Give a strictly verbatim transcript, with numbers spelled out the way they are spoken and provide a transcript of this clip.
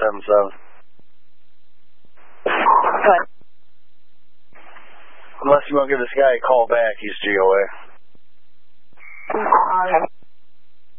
seven seven. Good. Unless you want to give this guy a call back, he's G O A. Okay.